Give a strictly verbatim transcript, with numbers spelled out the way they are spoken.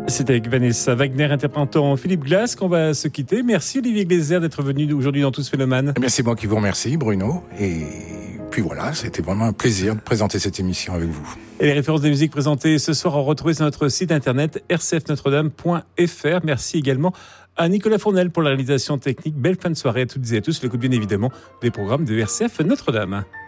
C'était avec Vanessa Wagner interprétant Philippe Glass qu'on va se quitter. Merci Olivier Gleiser d'être venu aujourd'hui dans Tous Mélomanes. C'est moi qui vous remercie, Bruno. Et puis voilà, c'était vraiment un plaisir de présenter cette émission avec vous. Et les références des musiques présentées ce soir, on retrouve sur notre site internet r c f notre dame point f r. Merci également à Nicolas Fournel pour la réalisation technique. Belle fin de soirée à toutes et à tous. L'écoute bien évidemment des programmes de R C F Notre-Dame.